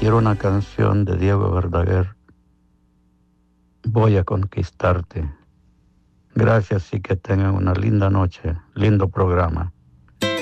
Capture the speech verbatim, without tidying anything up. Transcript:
quiero una canción de Diego Verdaguer. Voy a conquistarte. Gracias y que tengan una linda noche, lindo programa.